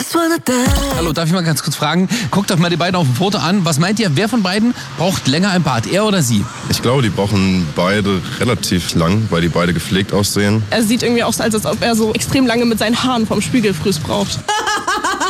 Hallo, darf ich mal ganz kurz fragen? Guckt euch mal die beiden auf dem Foto an. Was meint ihr, wer von beiden braucht länger im Bad? Er oder sie? Ich glaube, die brauchen beide relativ lang, weil die beide gepflegt aussehen. Er sieht irgendwie aus, als ob er so extrem lange mit seinen Haaren vom Spiegelfrüß braucht.